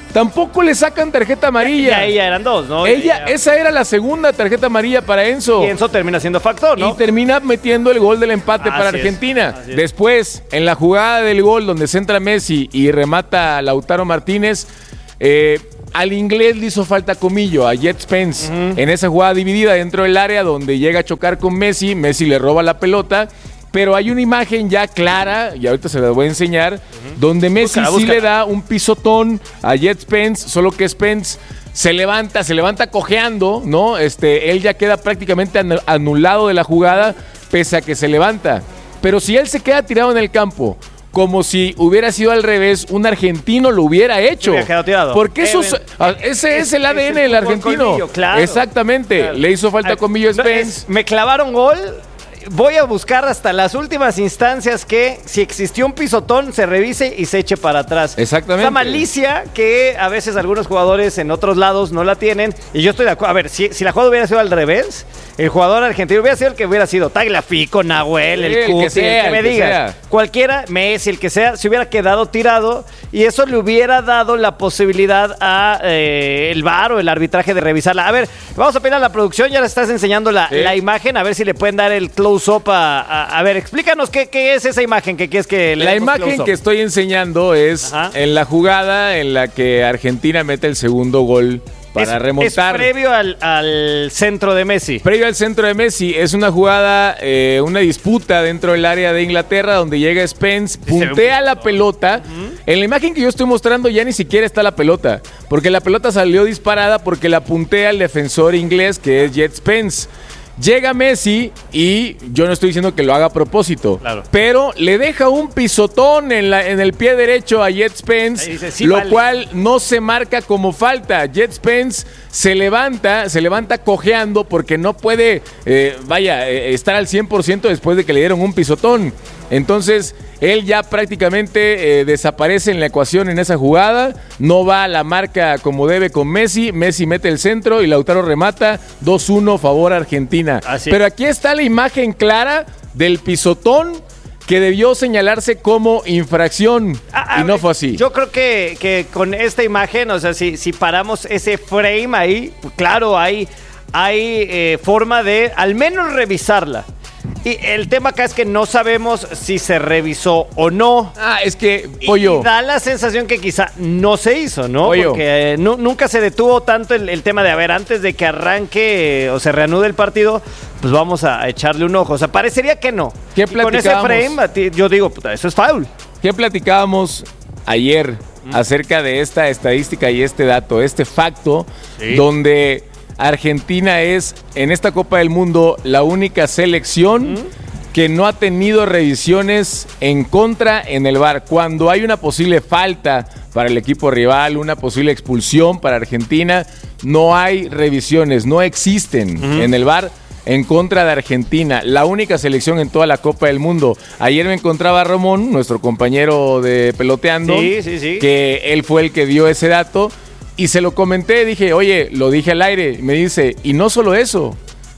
tampoco le sacan tarjeta amarilla. Ya ella eran dos, ¿no? Ella, ya, ya. esa era la segunda tarjeta amarilla para Enzo. Y Enzo termina siendo factor, ¿no? Y termina metiendo el gol del empate Así para es, Argentina. así es. Después, en la jugada del gol donde centra Messi y remata Lautaro Martínez, eh, al inglés le hizo falta Comillo, a Jet Spence, uh-huh. en esa jugada dividida dentro del área donde llega a chocar con Messi, Messi le roba la pelota, pero hay una imagen ya clara, y ahorita se la voy a enseñar, uh-huh. donde Messi búscala, sí búscala. le da un pisotón a Jet Spence, solo que Spence se levanta, se levanta cojeando, ¿no? Este, él ya queda prácticamente anulado de la jugada, pese a que se levanta. Pero si él se queda tirado en el campo, como si hubiera sido al revés, un argentino lo hubiera hecho. Hubiera quedado tirado. Porque eso, ese es el A D N del argentino. Colmillo, claro. Exactamente. Claro. Le hizo falta Comillo Spence. Me clavaron gol. Voy a buscar hasta las últimas instancias que, si existió un pisotón, se revise y se eche para atrás. Exactamente. Esa malicia que a veces algunos jugadores en otros lados no la tienen. Y yo estoy de acuerdo. A ver, si, si la jugada hubiera sido al revés, el jugador argentino hubiera sido el que hubiera sido Tagliafico, Nahuel, el, el Cuti, que sea, el que me el que digas. Sea. Cualquiera, Messi, el que sea, se hubiera quedado tirado y eso le hubiera dado la posibilidad a eh, el V A R o el arbitraje de revisarla. A ver, vamos a pedir a la producción, ya le estás enseñando la, sí. la imagen, a ver si le pueden dar el close-up a, a, a ver, explícanos qué, qué es esa imagen que quieres que le La imagen que estoy enseñando es Ajá. en la jugada en la que Argentina mete el segundo gol para es, remontar. Es previo al, al centro de Messi. Previo al centro de Messi. Es una jugada, eh, una disputa dentro del área de Inglaterra donde llega Spence, puntea la pelota. Uh-huh. En la imagen que yo estoy mostrando ya ni siquiera está la pelota, porque la pelota salió disparada porque la puntea el defensor inglés que es Jet Spence. Llega Messi y yo no estoy diciendo que lo haga a propósito, claro. pero le deja un pisotón en, la, en el pie derecho a Jet Spence, dice, sí, lo vale. cual no se marca como falta. Jet Spence se levanta, se levanta cojeando porque no puede, eh, vaya, eh, estar al cien por ciento después de que le dieron un pisotón. Entonces, él ya prácticamente eh, desaparece en la ecuación en esa jugada, no va a la marca como debe con Messi, Messi mete el centro y Lautaro remata, dos uno favor Argentina. Así. Pero aquí está la imagen clara del pisotón que debió señalarse como infracción ah, y no fue así. Yo creo que, que con esta imagen, o sea, si, si paramos ese frame ahí, claro, hay, hay eh, forma de al menos revisarla. Y el tema acá es que no sabemos si se revisó o no. Ah, es que, Pollo. Y da la sensación que quizá no se hizo, ¿no? Pollo. Porque eh, no, nunca se detuvo tanto el, el tema de, a ver, antes de que arranque eh, o se reanude el partido, pues vamos a echarle un ojo. O sea, parecería que no. ¿Qué platicábamos? Con ese frame, a ti, yo digo, puta, eso es foul. ¿Qué platicábamos ayer mm. acerca de esta estadística y este dato, este facto, sí. donde Argentina es, en esta Copa del Mundo, la única selección ¿Mm? que no ha tenido revisiones en contra en el V A R? Cuando hay una posible falta para el equipo rival, una posible expulsión para Argentina, no hay revisiones, no existen ¿Mm? en el V A R en contra de Argentina, la única selección en toda la Copa del Mundo. Ayer me encontraba Ramón, nuestro compañero de Peloteando, sí, sí, sí. que él fue el que dio ese dato. Y se lo comenté, dije, oye, lo dije al aire. Y me dice, y no solo eso.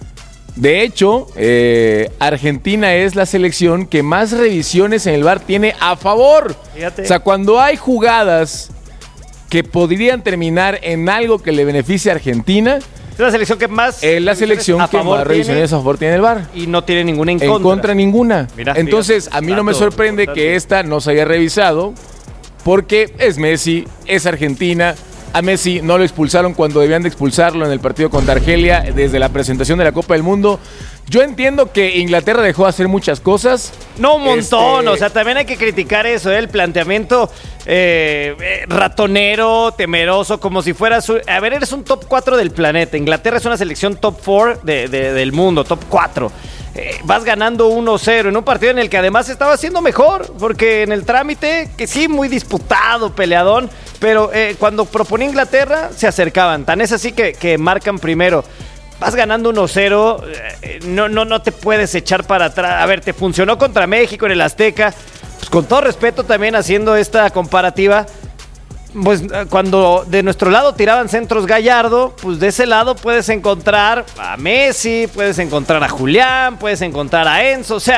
De hecho, eh, Argentina es la selección que más revisiones en el V A R tiene a favor. Fíjate. O sea, cuando hay jugadas que podrían terminar en algo que le beneficie a Argentina, es la selección que más es la selección que más revisiones a favor tiene el V A R. Y no tiene ninguna en contra. En contra ninguna. Mira, Entonces, mira, a mí no me sorprende importante. que esta no se haya revisado, porque es Messi, es Argentina. A Messi no lo expulsaron cuando debían de expulsarlo en el partido contra Argelia desde la presentación de la Copa del Mundo. Yo entiendo que Inglaterra dejó de hacer muchas cosas. No, un montón. Este... O sea, también hay que criticar eso, ¿eh? El planteamiento eh, eh, ratonero, temeroso, como si fueras... Un... A ver, eres un top cuatro del planeta. Inglaterra es una selección top cuatro de, de, del mundo, top cuatro. Eh, vas ganando uno cero en un partido en el que además estaba siendo mejor, porque en el trámite, que sí, muy disputado, peleadón, pero eh, cuando proponía Inglaterra se acercaban, tan es así que, que marcan primero. Vas ganando uno cero, eh, no, no, no te puedes echar para atrás. A ver, te funcionó contra México en el Azteca, pues con todo respeto también haciendo esta comparativa. Pues cuando de nuestro lado tiraban centros Gallardo, pues de ese lado puedes encontrar a Messi, puedes encontrar a Julián, puedes encontrar a Enzo, o sea,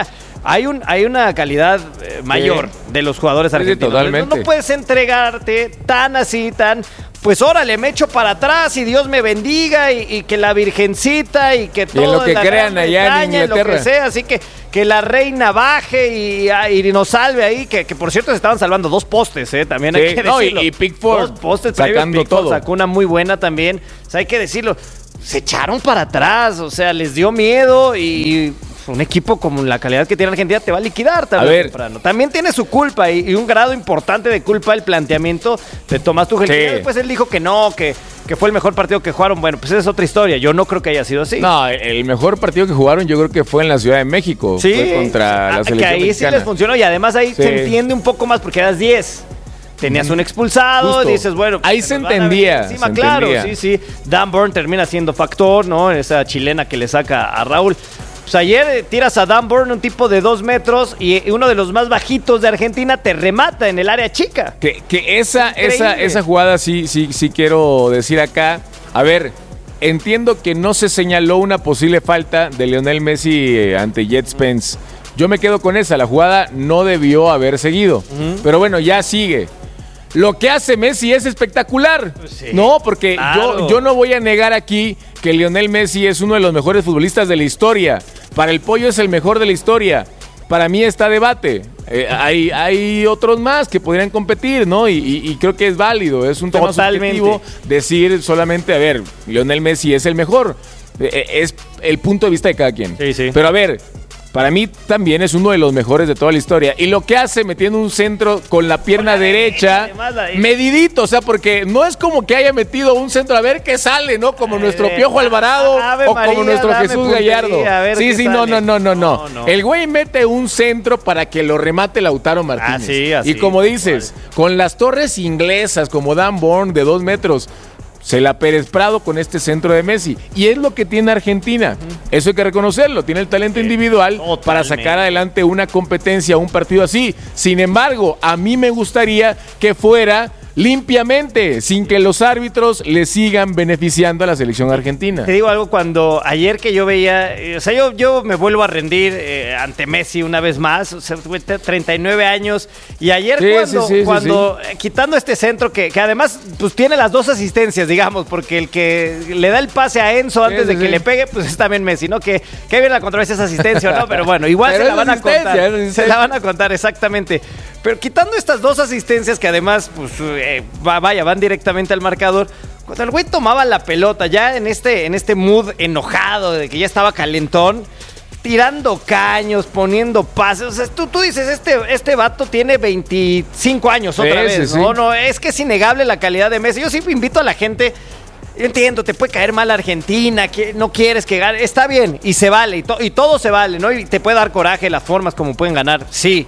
hay un hay una calidad eh, mayor sí. de los jugadores argentinos. Sí, totalmente. No, no puedes entregarte tan así, tan... Pues órale, me echo para atrás y Dios me bendiga y, y que la Virgencita y que todo y en lo que la crean allá en Inglaterra. Lo que sea, así que que la reina baje y, y nos salve ahí, que, que por cierto se estaban salvando dos postes, eh, también sí, hay que no, decirlo. Y, y Pickford dos postes, sacando Pickford todo. Sacó una muy buena también, o sea, hay que decirlo. Se echaron para atrás, o sea, les dio miedo y un equipo como la calidad que tiene Argentina te va a liquidar también. A ver. Temprano. También tiene su culpa y, y un grado importante de culpa el planteamiento de Tomás Tuchel. Sí. Después él dijo que no, que, que fue el mejor partido que jugaron. Bueno, pues esa es otra historia. Yo no creo que haya sido así. No, el mejor partido que jugaron yo creo que fue en la Ciudad de México. Sí. Fue contra la selección que ahí mexicana. Sí les funcionó y además ahí sí. se entiende un poco más porque eras diez. Tenías un expulsado, Justo. dices, bueno... Ahí se entendía. Encima, se claro, entendía. sí, sí. Dan Burn termina siendo factor, ¿no? Esa chilena que le saca a Raúl. Pues ayer eh, tiras a Dan Burn, un tipo de dos metros, y uno de los más bajitos de Argentina te remata en el área chica. Que, que esa, esa, esa jugada sí, sí, sí quiero decir acá. A ver, entiendo que no se señaló una posible falta de Lionel Messi eh, ante Jet Spence. Yo me quedo con esa, la jugada no debió haber seguido. Uh-huh. Pero bueno, ya sigue. Lo que hace Messi es espectacular, sí, ¿no? Porque claro. yo, yo no voy a negar aquí que Lionel Messi es uno de los mejores futbolistas de la historia. Para el Pollo es el mejor de la historia. Para mí está debate. Eh, hay, hay otros más que podrían competir, ¿no? Y, y, y creo que es válido. Es un tema Totalmente. subjetivo decir solamente, a ver, Lionel Messi es el mejor. Eh, es el punto de vista de cada quien. Sí, sí. Pero a ver... Para mí también es uno de los mejores de toda la historia. Y lo que hace metiendo un centro con la pierna con la derecha, derecha medidito, o sea, porque no es como que haya metido un centro a ver qué sale, ¿no? Como eh, nuestro Piojo Alvarado Ave o María, como nuestro Jesús puntería, Gallardo. Sí, sí, no, no, no, no, no, no. El güey mete un centro para que lo remate Lautaro Martínez. Así, así, y como dices, cual. con las torres inglesas como Dan Burn de dos metros, se la Pérez Prado con este centro de Messi. Y es lo que tiene Argentina. Eso hay que reconocerlo. Tiene el talento sí, individual totalmente. Para sacar adelante una competencia, un partido así. Sin embargo, a mí me gustaría que fuera limpiamente, sin que los árbitros le sigan beneficiando a la selección argentina. Te digo algo, cuando ayer que yo veía, eh, o sea, yo, yo me vuelvo a rendir eh, ante Messi una vez más, o sea, treinta y nueve años, y ayer sí, cuando, sí, sí, cuando sí, sí. Eh, quitando este centro que, que además pues tiene las dos asistencias, digamos, porque el que le da el pase a Enzo antes sí, de sí, que sí. le pegue, pues es también Messi, ¿no? Que, que bien la controversia esa asistencia, ¿no? Pero bueno, igual pero se la van a contar, se la van a contar exactamente. Pero quitando estas dos asistencias que además, pues, eh, vaya, van directamente al marcador, cuando el güey tomaba la pelota ya en este, en este mood enojado, de que ya estaba calentón, tirando caños, poniendo pases, o sea, tú, tú dices, este, este vato tiene veinticinco años otra sí, vez, sí, ¿no? Sí. No, es que es innegable la calidad de Messi. Yo siempre invito a la gente... Yo entiendo, te puede caer mal Argentina, que no quieres que gane, está bien, y se vale, y, to- y todo se vale, ¿no? Y te puede dar coraje las formas como pueden ganar, sí.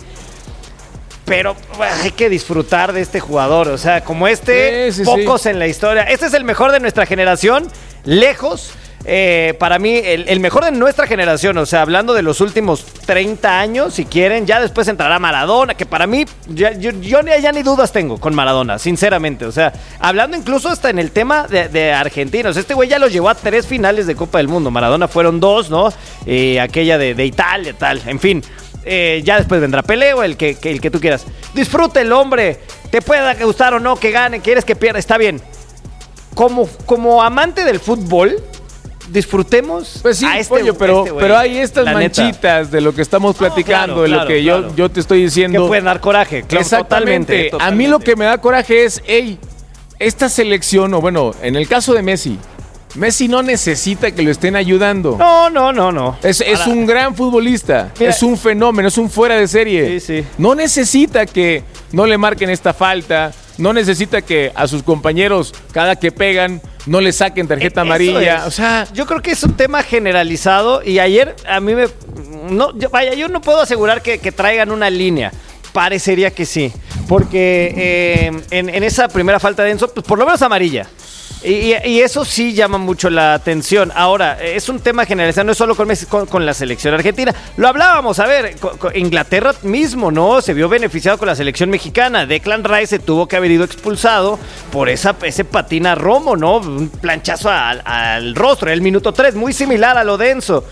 Pero bueno, hay que disfrutar de este jugador, o sea, como este, sí, sí, pocos sí. en la historia. Este es el mejor de nuestra generación, lejos. Eh, para mí, el, el mejor de nuestra generación, o sea, hablando de los últimos treinta años, si quieren, ya después entrará Maradona, que para mí, ya, yo, yo ya ni dudas tengo con Maradona, sinceramente, o sea, hablando incluso hasta en el tema de, de argentinos, este güey ya los llevó a tres finales de Copa del Mundo, Maradona fueron dos, ¿no? Eh, aquella de, de Italia, tal, en fin, eh, ya después vendrá Pelé o el que, que, el que tú quieras. Disfrute el hombre, te pueda gustar o no, que gane, quieres que pierda, está bien. Como, como amante del fútbol, disfrutemos pues sí, a este, pollo, pero, este pero hay estas manchitas neta. de lo que estamos platicando, no, claro, de lo claro, que claro. yo, yo te estoy diciendo. Que pueden dar coraje, claro, exactamente. Totalmente, totalmente. A mí lo que me da coraje es, hey, esta selección, o bueno, en el caso de Messi, Messi no necesita que lo estén ayudando. No, no, no, no. Es, es un gran futbolista, Mira. es un fenómeno, es un fuera de serie. Sí, sí. No necesita que no le marquen esta falta, no necesita que a sus compañeros, cada que pegan, no le saquen tarjeta Eso amarilla. Es. O sea, yo creo que es un tema generalizado y ayer a mí me... No, yo, vaya, yo no puedo asegurar que, que traigan una línea. Parecería que sí. Porque eh, en, en esa primera falta de Enzo, pues por lo menos amarilla. Y, y eso sí llama mucho la atención. Ahora, es un tema generalizado, no es solo con, con, con la selección argentina. Lo hablábamos, a ver, con, con Inglaterra mismo, ¿no? Se vio beneficiado con la selección mexicana. Declan Rice se tuvo que haber ido expulsado por esa, ese patín a Romo, ¿no? Un planchazo al, al rostro, el minuto tres, muy similar a lo de Enzo.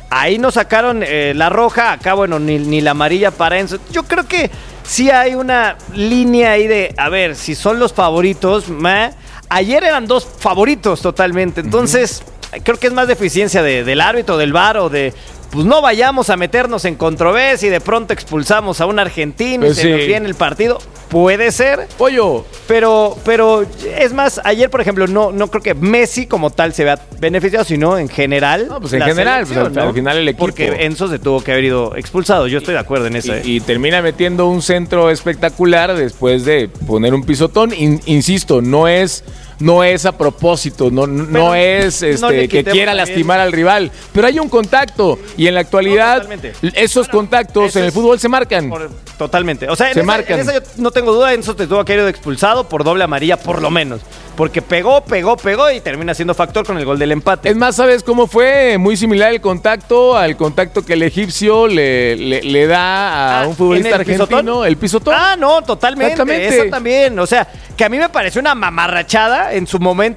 ahí nos sacaron eh, la roja, acá bueno, ni, ni la amarilla para Enzo. Yo creo que sí hay una línea ahí de, a ver, si son los favoritos, ¿me? Ayer eran dos favoritos totalmente, entonces uh-huh. creo que es más deficiencia de, del árbitro, del V A R o de... Pues no vayamos a meternos en controversia y de pronto expulsamos a un argentino pues y se sí. nos viene el partido. Puede ser. Pollo. Pero, pero es más, ayer, por ejemplo, no, no creo que Messi como tal se vea beneficiado, sino en general. No, pues en general, pues al, ¿no? al final el equipo. Porque Enzo se tuvo que haber ido expulsado. Yo estoy de acuerdo en eso. Y, y termina metiendo un centro espectacular después de poner un pisotón. In, insisto, no es... No es a propósito, no, no es este, no que quiera también. lastimar al rival, pero hay un contacto y en la actualidad no, esos bueno, contactos en el fútbol se marcan. Por, totalmente, o sea, en se esa, marcan. En esa yo no tengo duda, Enzo te tuvo que haber ido expulsado por doble amarilla por lo menos, porque pegó, pegó, pegó y termina siendo factor con el gol del empate. Es más, ¿sabes cómo fue? Muy similar el contacto al contacto que el egipcio le, le, le da a ah, un futbolista el argentino, pisotón? el pisotón. Ah, no, totalmente, eso también, o sea, que a mí me pareció una mamarrachada en su momento.